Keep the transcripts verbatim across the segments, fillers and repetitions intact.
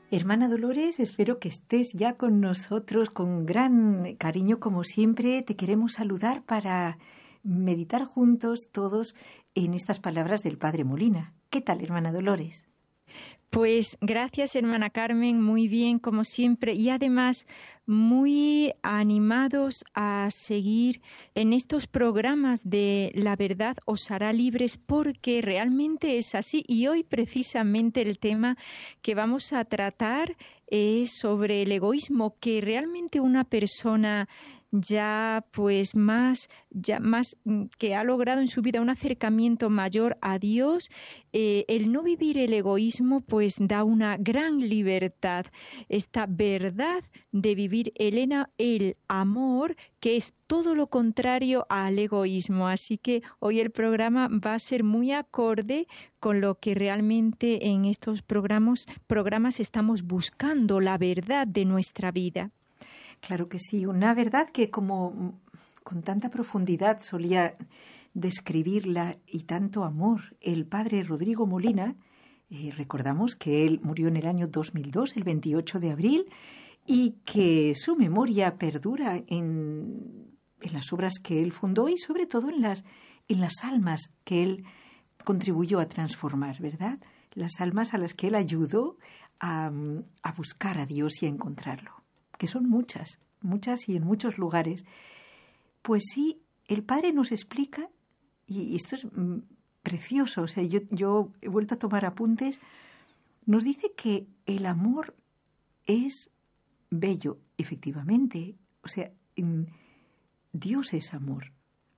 Hermana Dolores, espero que estés ya con nosotros con gran cariño como siempre. Te queremos saludar para meditar juntos todos en estas palabras del Padre Molina. ¿Qué tal, hermana Dolores? Pues gracias, hermana Carmen, muy bien como siempre y además muy animados a seguir en estos programas de La Verdad os hará libres, porque realmente es así. Y hoy precisamente el tema que vamos a tratar es sobre el egoísmo, que realmente una persona ya pues más, ya más que ha logrado en su vida un acercamiento mayor a Dios, eh, el no vivir el egoísmo pues da una gran libertad, esta verdad de vivir Elena, el amor, que es todo lo contrario al egoísmo. Así que hoy el programa va a ser muy acorde con lo que realmente en estos programas, programas estamos buscando, la verdad de nuestra vida. Claro que sí, una verdad que como con tanta profundidad solía describirla y tanto amor el padre Rodrigo Molina. Eh, recordamos que él murió en el año dos mil dos, el veintiocho de abril, y que su memoria perdura en, en las obras que él fundó y sobre todo en las, en las almas que él contribuyó a transformar, ¿verdad? Las almas a las que él ayudó a, a buscar a Dios y a encontrarlo, que son muchas, muchas y en muchos lugares. Pues sí, el Padre nos explica, y esto es mm, precioso, o sea, yo, yo he vuelto a tomar apuntes, nos dice que el amor es bello, efectivamente, o sea, Dios es amor.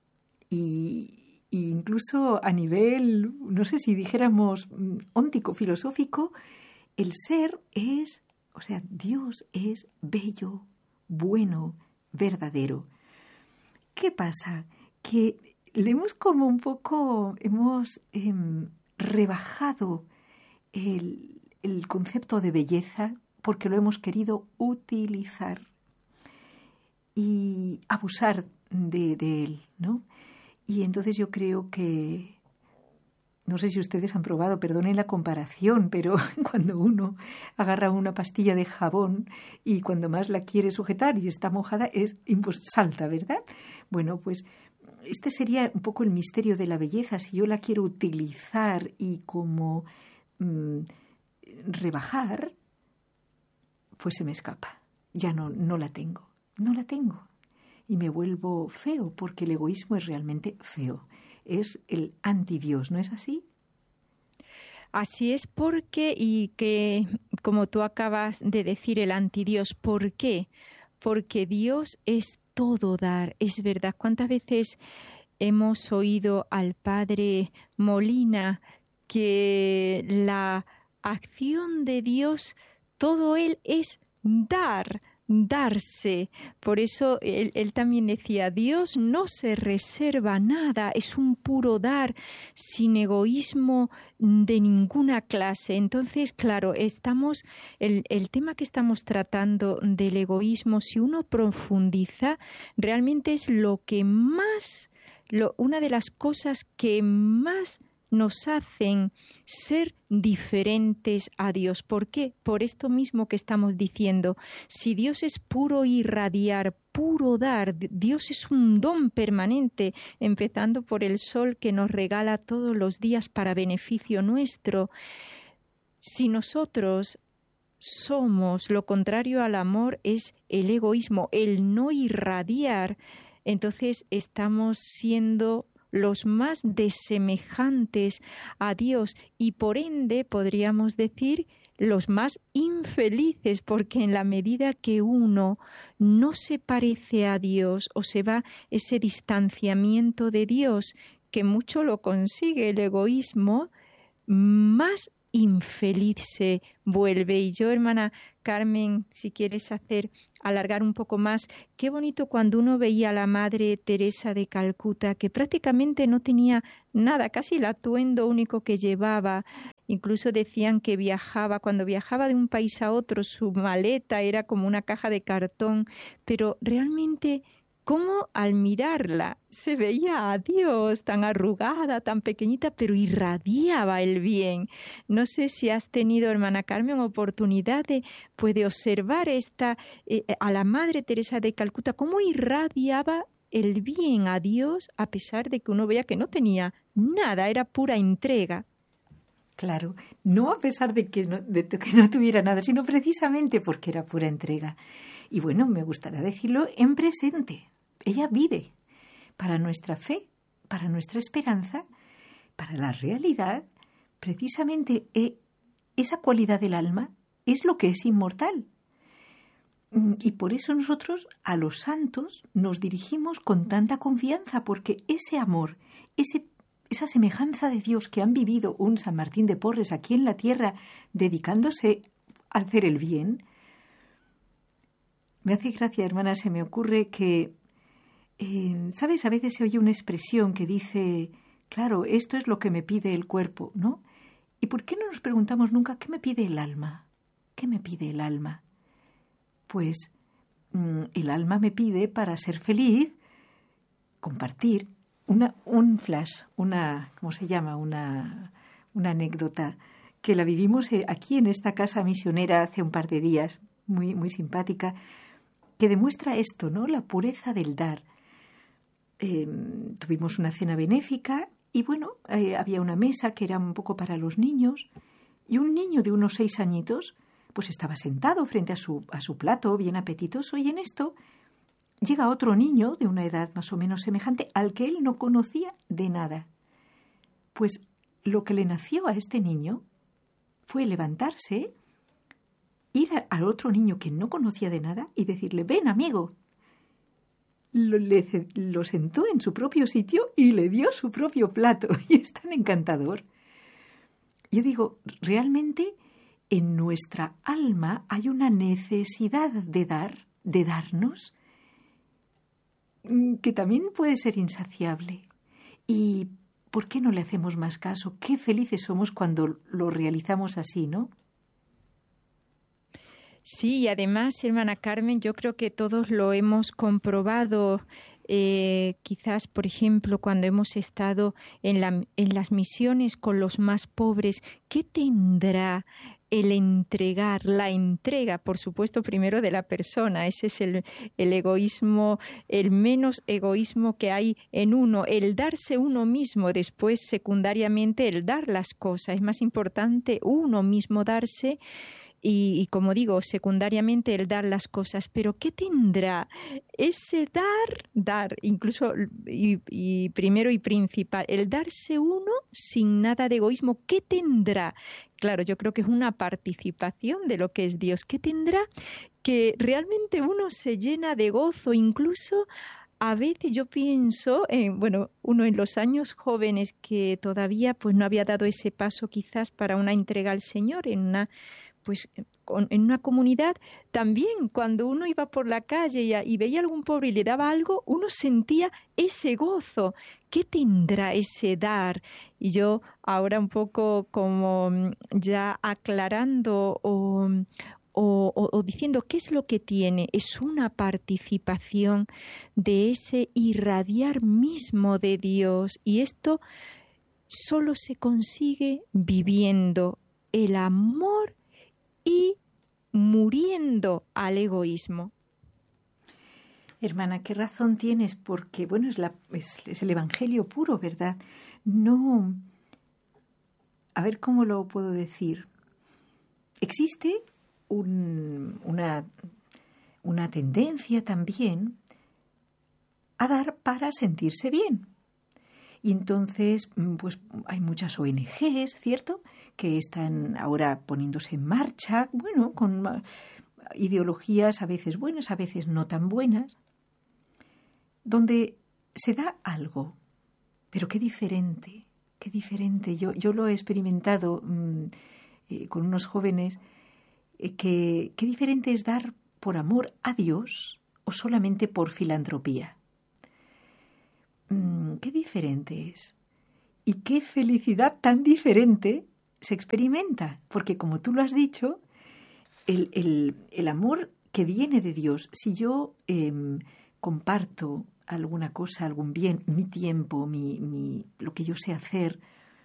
Y, y incluso a nivel, no sé si dijéramos óntico, filosófico, el ser es... O sea, Dios es bello, bueno, verdadero. ¿Qué pasa? Que le hemos como un poco, hemos eh, rebajado el, el concepto de belleza porque lo hemos querido utilizar y abusar de, de él, ¿no? Y entonces yo creo que... No sé si ustedes han probado, perdonen la comparación, pero cuando uno agarra una pastilla de jabón y cuando más la quiere sujetar y está mojada, es salta, ¿verdad? Bueno, pues este sería un poco el misterio de la belleza. Si yo la quiero utilizar y como mmm, rebajar, pues se me escapa. Ya no, no la tengo, no la tengo. Y me vuelvo feo, porque el egoísmo es realmente feo. Es el antidios, ¿no es así? Así es, porque, y que, como tú acabas de decir, el antidios, ¿por qué? Porque Dios es todo dar, es verdad. ¿Cuántas veces hemos oído al padre Molina que la acción de Dios, todo él es dar? Darse. Por eso él, él también decía, Dios no se reserva nada, es un puro dar, sin egoísmo de ninguna clase. Entonces, claro, estamos, el, el tema que estamos tratando del egoísmo, si uno profundiza, realmente es lo que más, lo, una de las cosas que más nos hacen ser diferentes a Dios. ¿Por qué? Por esto mismo que estamos diciendo. Si Dios es puro irradiar, puro dar, Dios es un don permanente, empezando por el sol que nos regala todos los días para beneficio nuestro. Si nosotros somos lo contrario al amor, es el egoísmo, el no irradiar, entonces estamos siendo los más desemejantes a Dios y por ende podríamos decir los más infelices, porque en la medida que uno no se parece a Dios o se va ese distanciamiento de Dios, que mucho lo consigue el egoísmo, más infeliz se vuelve. Y yo, hermana Carmen, si quieres hacer alargar un poco más, qué bonito cuando uno veía a la Madre Teresa de Calcuta, que prácticamente no tenía nada, casi el atuendo único que llevaba. Incluso decían que viajaba, cuando viajaba de un país a otro, su maleta era como una caja de cartón, pero realmente cómo al mirarla se veía a Dios tan arrugada, tan pequeñita, pero irradiaba el bien. No sé si has tenido, hermana Carmen, oportunidad de, pues, de observar esta, eh, a la Madre Teresa de Calcuta, cómo irradiaba el bien a Dios, a pesar de que uno veía que no tenía nada, era pura entrega. Claro, no a pesar de que no, de que no tuviera nada, sino precisamente porque era pura entrega. Y bueno, me gustaría decirlo en presente. Ella vive para nuestra fe, para nuestra esperanza, para la realidad. Precisamente eh, esa cualidad del alma es lo que es inmortal. Y por eso nosotros a los santos nos dirigimos con tanta confianza, porque ese amor, ese esa semejanza de Dios que han vivido un San Martín de Porres aquí en la tierra, dedicándose a hacer el bien. Me hace gracia, hermana, se me ocurre que, eh, ¿sabes? A veces se oye una expresión que dice, claro, esto es lo que me pide el cuerpo, ¿no? ¿Y por qué no nos preguntamos nunca qué me pide el alma? ¿Qué me pide el alma? Pues mmm, el alma me pide, para ser feliz, compartir. Una, un flash, una, ¿cómo se llama? Una, una anécdota que la vivimos aquí en esta casa misionera hace un par de días, muy, muy simpática, que demuestra esto, ¿no? La pureza del dar. Eh, tuvimos una cena benéfica y, bueno, eh, había una mesa que era un poco para los niños y un niño de unos seis añitos pues estaba sentado frente a su, a su plato, bien apetitoso, y en esto llega otro niño de una edad más o menos semejante al que él no conocía de nada. Pues lo que le nació a este niño fue levantarse, ir al otro niño que no conocía de nada y decirle, ven, amigo. Lo, le, lo sentó en su propio sitio y le dio su propio plato. Y es tan encantador. Yo digo, realmente en nuestra alma hay una necesidad de dar, de darnos, que también puede ser insaciable. ¿Y por qué no le hacemos más caso? Qué felices somos cuando lo realizamos así, ¿no? Sí, y además, hermana Carmen, yo creo que todos lo hemos comprobado. Eh, quizás, por ejemplo, cuando hemos estado en, la, en las misiones con los más pobres, ¿qué tendrá el entregar, la entrega, por supuesto, primero de la persona? Ese es el, el egoísmo, el menos egoísmo que hay en uno, el darse uno mismo, después, secundariamente, el dar las cosas. Es más importante uno mismo darse. Y, y como digo, secundariamente el dar las cosas, pero ¿qué tendrá ese dar, dar, incluso y, y primero y principal, el darse uno sin nada de egoísmo? ¿Qué tendrá? Claro, yo creo que es una participación de lo que es Dios. ¿Qué tendrá? Que realmente uno se llena de gozo, incluso a veces yo pienso, en, bueno, uno en los años jóvenes que todavía pues no había dado ese paso quizás para una entrega al Señor en una pues con, en una comunidad, también cuando uno iba por la calle y, y veía a algún pobre y le daba algo, uno sentía ese gozo. ¿Qué tendrá ese dar? Y yo ahora un poco como ya aclarando o, o, o, o diciendo qué es lo que tiene, es una participación de ese irradiar mismo de Dios, y esto solo se consigue viviendo el amor y muriendo al egoísmo. Hermana, qué razón tienes, porque, bueno, es, la, es, es el Evangelio puro, ¿verdad? No, a ver cómo lo puedo decir. Existe un, una, una tendencia también a dar para sentirse bien. Y entonces, pues hay muchas O N Ges, ¿cierto?, que están ahora poniéndose en marcha, bueno, con ideologías a veces buenas, a veces no tan buenas, donde se da algo, pero qué diferente, qué diferente. Yo, yo lo he experimentado mmm, eh, con unos jóvenes, eh, que qué diferente es dar por amor a Dios o solamente por filantropía. Mm, qué diferente es. Y qué felicidad tan diferente se experimenta, porque como tú lo has dicho, el, el, el amor que viene de Dios, si yo eh, comparto alguna cosa, algún bien, mi tiempo, mi, mi, lo que yo sé hacer,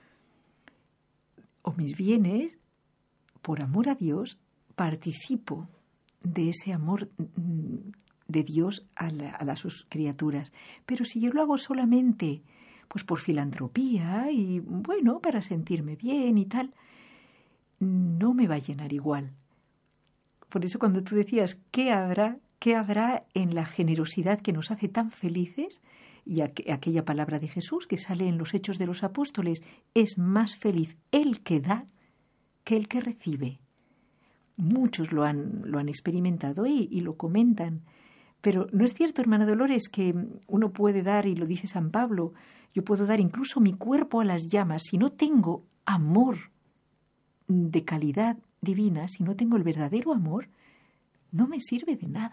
o mis bienes, por amor a Dios, participo de ese amor de Dios a, la, a las sus criaturas. Pero si yo lo hago solamente pues por filantropía y, bueno, para sentirme bien y tal, no me va a llenar igual. Por eso cuando tú decías, ¿qué habrá, qué habrá en la generosidad que nos hace tan felices? Y aqu- aquella palabra de Jesús que sale en los Hechos de los Apóstoles, es más feliz el que da que el que recibe. Muchos lo han, lo han experimentado y, y lo comentan. Pero ¿no es cierto, hermana Dolores, que uno puede dar, y lo dice San Pablo, yo puedo dar incluso mi cuerpo a las llamas si no tengo amor de calidad divina, si no tengo el verdadero amor, no me sirve de nada?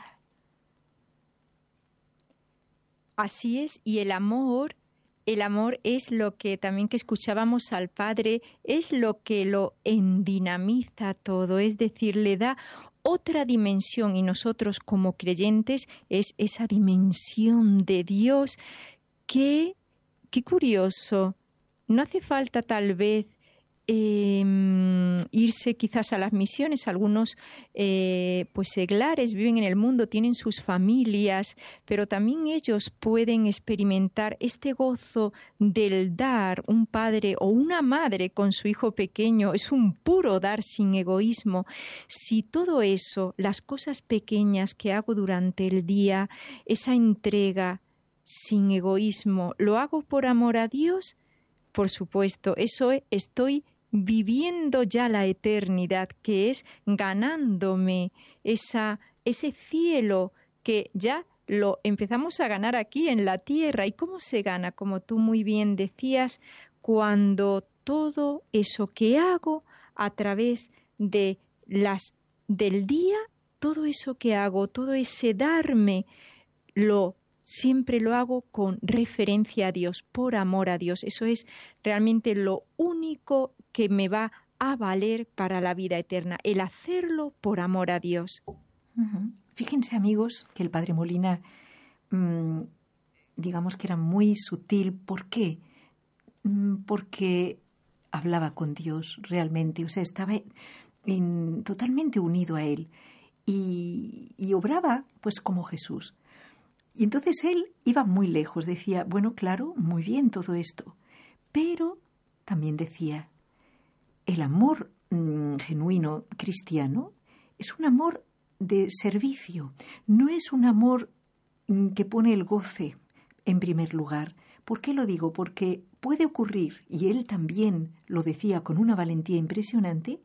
Así es, y el amor, el amor es lo que también que escuchábamos al Padre, es lo que lo endinamiza todo, es decir, le da otra dimensión, y nosotros como creyentes es esa dimensión de Dios que, qué curioso, no hace falta tal vez Eh, irse quizás a las misiones. Algunos eh, pues seglares viven en el mundo, tienen sus familias, pero también ellos pueden experimentar este gozo del dar. Un padre o una madre con su hijo pequeño es un puro dar sin egoísmo. Si todo eso, las cosas pequeñas que hago durante el día, esa entrega sin egoísmo, lo hago por amor a Dios, por supuesto, eso es, estoy viviendo ya la eternidad, que es ganándome esa, ese cielo que ya lo empezamos a ganar aquí en la tierra. ¿Y cómo se gana? Como tú muy bien decías, cuando todo eso que hago a través de las del día, todo eso que hago, todo ese darme, lo siempre lo hago con referencia a Dios, por amor a Dios. Eso es realmente lo único que me va a valer para la vida eterna, el hacerlo por amor a Dios. Uh-huh. Fíjense, amigos, que el Padre Molina, mmm, digamos que era muy sutil. ¿Por qué? Mm, porque hablaba con Dios realmente, o sea, estaba en, totalmente unido a Él y, y obraba pues como Jesús. Y entonces él iba muy lejos, decía, bueno, claro, muy bien todo esto, pero también decía, el amor mmm, genuino cristiano es un amor de servicio, no es un amor mmm, que pone el goce en primer lugar. ¿Por qué lo digo? Porque puede ocurrir, y él también lo decía con una valentía impresionante,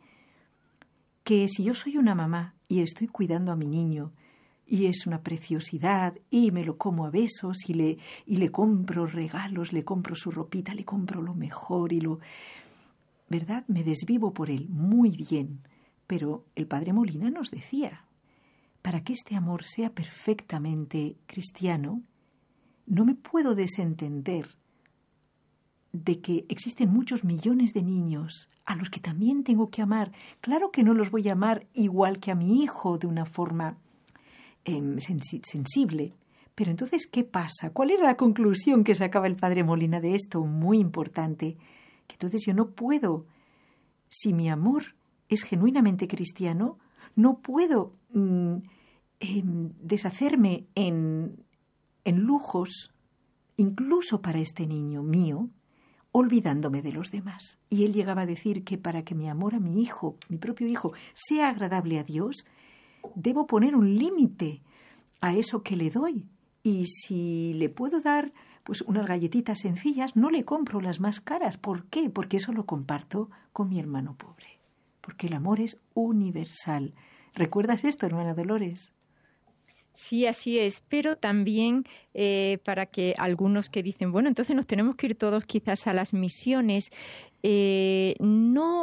que si yo soy una mamá y estoy cuidando a mi niño, y es una preciosidad, y me lo como a besos, y le, y le compro regalos, le compro su ropita, le compro lo mejor, y lo... ¿verdad? Me desvivo por él, muy bien. Pero el Padre Molina nos decía, para que este amor sea perfectamente cristiano, no me puedo desentender de que existen muchos millones de niños a los que también tengo que amar. Claro que no los voy a amar igual que a mi hijo, de una forma sensible. Pero entonces, ¿qué pasa? ¿Cuál era la conclusión que sacaba el Padre Molina de esto? Muy importante. Que entonces yo no puedo, si mi amor es genuinamente cristiano, no puedo mm, eh, deshacerme en, en lujos, incluso para este niño mío, olvidándome de los demás. Y él llegaba a decir que para que mi amor a mi hijo, mi propio hijo, sea agradable a Dios, debo poner un límite a eso que le doy. Y si le puedo dar pues unas galletitas sencillas, no le compro las más caras. ¿Por qué? Porque eso lo comparto con mi hermano pobre. Porque el amor es universal. ¿Recuerdas esto, hermana Dolores? Sí, así es, pero también eh, para que algunos que dicen, bueno, entonces nos tenemos que ir todos quizás a las misiones, eh, no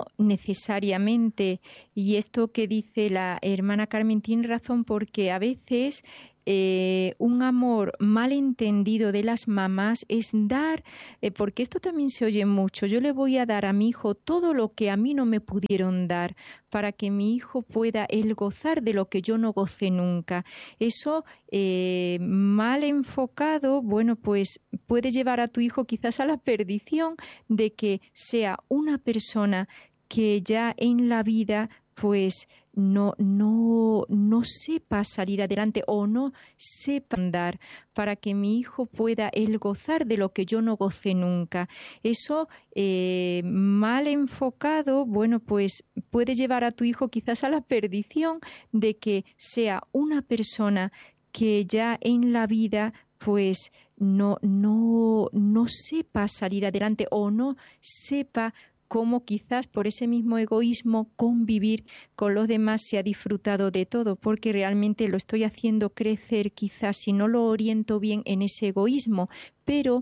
necesariamente, y esto que dice la hermana Carmen tiene razón, porque a veces eh, un amor malentendido de las mamás es dar, eh, porque esto también se oye mucho, yo le voy a dar a mi hijo todo lo que a mí no me pudieron dar, para que mi hijo pueda él gozar de lo que yo no gocé nunca. Eso eh, mal enfocado, bueno, pues puede llevar a tu hijo quizás a la perdición de que sea una persona que ya en la vida pues no, no, no sepa salir adelante o no sepa andar, para que mi hijo pueda él gozar de lo que yo no gocé nunca. Eso eh, mal enfocado, bueno, pues puede llevar a tu hijo quizás a la perdición de que sea una persona que ya en la vida pues no, no, no sepa salir adelante o no sepa cómo quizás por ese mismo egoísmo convivir con los demás se ha disfrutado de todo, porque realmente lo estoy haciendo crecer quizás si no lo oriento bien en ese egoísmo, pero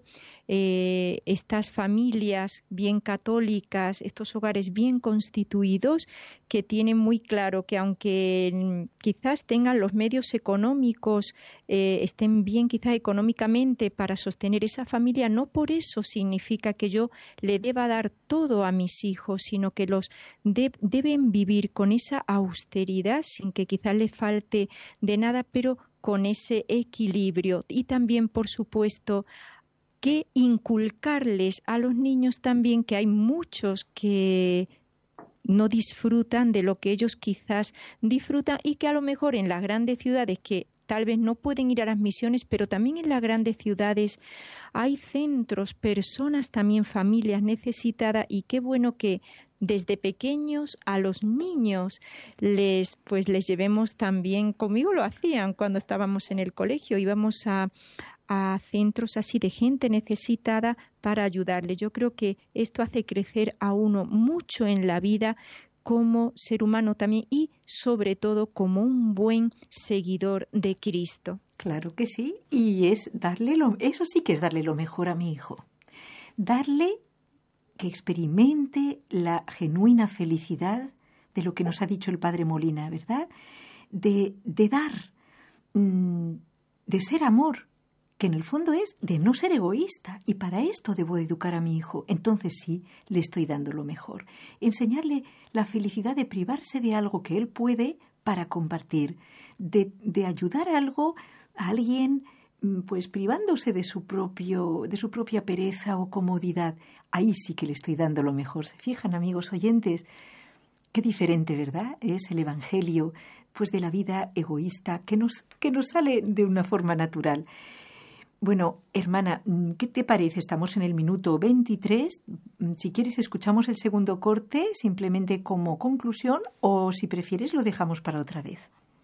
eh, estas familias bien católicas, estos hogares bien constituidos, que tienen muy claro que aunque quizás tengan los medios económicos, eh, estén bien quizás económicamente para sostener esa familia, no por eso significa que yo le deba dar todo a mis hijos, sino que los de, deben vivir con esa austeridad, sin que quizás les falte de nada, pero con ese equilibrio. Y también, por supuesto, que inculcarles a los niños también que hay muchos que no disfrutan de lo que ellos quizás disfrutan y que a lo mejor en las grandes ciudades que tal vez no pueden ir a las misiones, pero también en las grandes ciudades hay centros, personas, también familias necesitadas, y qué bueno que desde pequeños a los niños les pues les llevemos también. Conmigo lo hacían cuando estábamos en el colegio, íbamos a a centros así de gente necesitada para ayudarle. Yo creo que esto hace crecer a uno mucho en la vida como ser humano también y sobre todo como un buen seguidor de Cristo. Claro que sí, y es darle lo, eso sí que es darle lo mejor a mi hijo. Darle que experimente la genuina felicidad de lo que nos ha dicho el Padre Molina, ¿verdad? De, de dar, de ser amor, que en el fondo es de no ser egoísta, y para esto debo educar a mi hijo. Entonces sí, le estoy dando lo mejor. Enseñarle la felicidad de privarse de algo que él puede para compartir, de, de ayudar a algo, a alguien, pues privándose de su propio, de su propia pereza o comodidad. Ahí sí que le estoy dando lo mejor. ¿Se fijan, amigos oyentes? Qué diferente, ¿verdad? Es el Evangelio, pues de la vida egoísta que nos, que nos sale de una forma natural. Bueno, hermana, ¿qué te parece? Estamos en el minuto veintitrés. Si quieres, escuchamos el segundo corte simplemente como conclusión, o si prefieres lo dejamos para otra vez.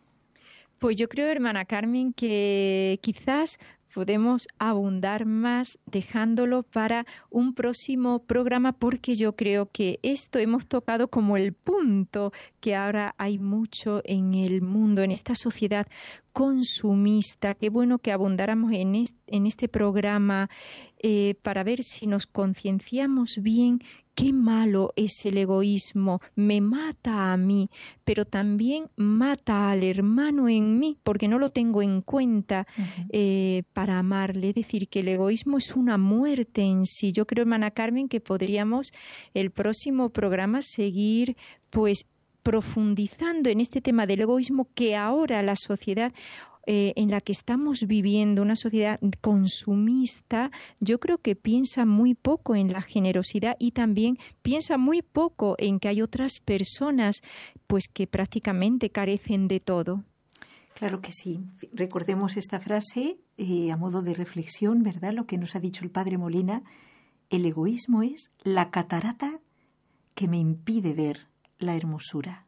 Pues yo creo, hermana Carmen, que quizás podemos abundar más dejándolo para un próximo programa, porque yo creo que esto hemos tocado como el punto que ahora hay mucho en el mundo, en esta sociedad consumista. Qué bueno que abundáramos en este, en este programa eh, para ver si nos concienciamos bien. Qué malo es el egoísmo, me mata a mí, pero también mata al hermano en mí, porque no lo tengo en cuenta uh-huh. eh, para amarle. Es decir, que el egoísmo es una muerte en sí. Yo creo, hermana Carmen, que podríamos el próximo programa seguir pues profundizando en este tema del egoísmo, que ahora la sociedad Eh, en la que estamos viviendo, una sociedad consumista, yo creo que piensa muy poco en la generosidad y también piensa muy poco en que hay otras personas pues que prácticamente carecen de todo. Claro que sí. Recordemos esta frase eh, a modo de reflexión, ¿verdad? Lo que nos ha dicho el Padre Molina: el egoísmo es la catarata que me impide ver la hermosura,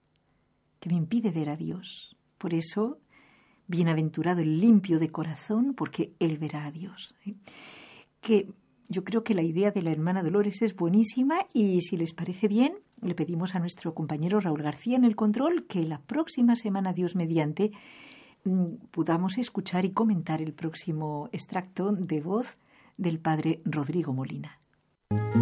que me impide ver a Dios. Por eso, bienaventurado el limpio de corazón, porque él verá a Dios. ¿eh? Que yo creo que la idea de la hermana Dolores es buenísima, y si les parece bien, le pedimos a nuestro compañero Raúl García en el control que la próxima semana, Dios mediante, podamos escuchar y comentar el próximo extracto de voz del Padre Rodrigo Molina.